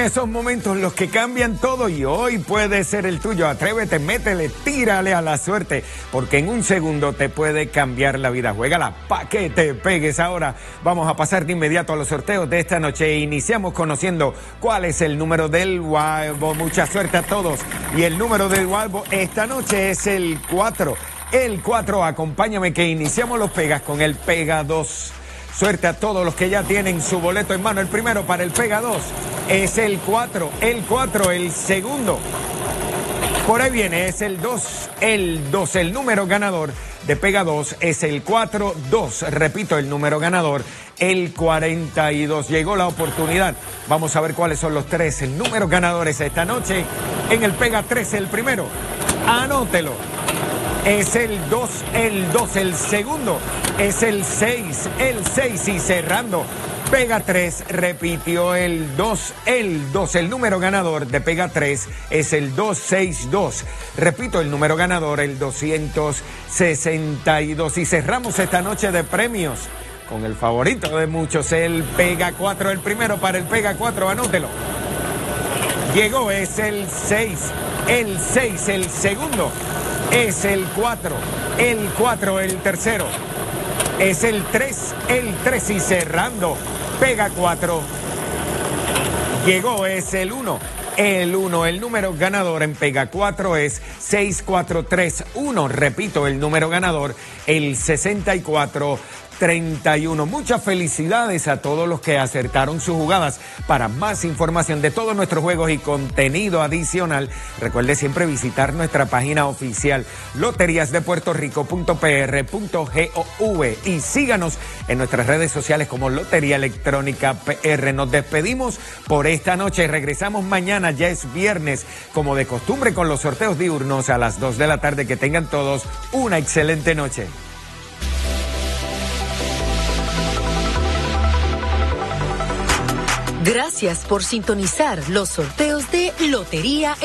esos momentos los que cambian todo y hoy puede ser el tuyo. Atrévete, métele, tírale a la suerte, porque en un segundo te puede cambiar la vida. Juégala pa' que te pegues. Ahora vamos a pasar de inmediato a los sorteos de esta noche. Iniciamos conociendo cuál es el número del Guaybo. Mucha suerte a todos. Y el número del Guaybo esta noche es el 4. El 4, acompáñame que iniciamos los pegas con el Pega 2. Suerte a todos los que ya tienen su boleto en mano. El primero para el Pega 2 es el 4. El 4, el segundo. Por ahí viene, es el 2. El 2, el número ganador de Pega 2 es el 4-2. Repito, el número ganador, el 42. Llegó la oportunidad. Vamos a ver cuáles son los tres números ganadores esta noche en el Pega 3. El primero, anótelo. Es el 2, el segundo es el 6 y cerrando. Pega 3 repitió el 2, el número ganador de Pega 3 es el 262. Repito, el número ganador, el 262. Y cerramos esta noche de premios con el favorito de muchos, el Pega 4, el primero para el Pega 4, anótelo. Llegó, es el 6, el segundo. Es el 4, el tercero. Es el 3 y cerrando. Pega 4. Llegó, es el 1, el número ganador en Pega 4 es 6431. Repito, el número ganador, el 6431. Muchas felicidades a todos los que acertaron sus jugadas. Para más información de todos nuestros juegos y contenido adicional, recuerde siempre visitar nuestra página oficial loteriasdepuertorico.pr.gov y síganos en nuestras redes sociales como Lotería Electrónica PR. Nos despedimos por esta noche. Regresamos mañana, ya es viernes, como de costumbre, con los sorteos diurnos a las 2 de la tarde. Que tengan todos una excelente noche. Gracias por sintonizar los sorteos de Lotería